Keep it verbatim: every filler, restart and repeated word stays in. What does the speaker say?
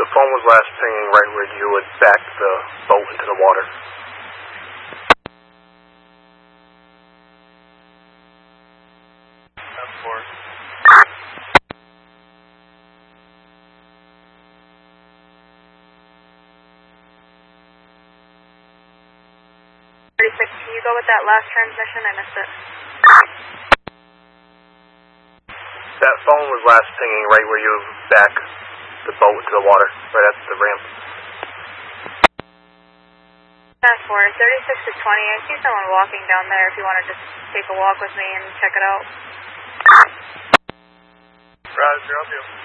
phone was last pinging right where you would back the boat into the water. That's four. thirty-six, can you go with that last transmission? I missed it. That phone was last pinging right where you back the boat into the water, right at the ramp. That's four, thirty-six to twenty. I see someone walking down there if you want to just take a walk with me and check it out. Roger, I'll do.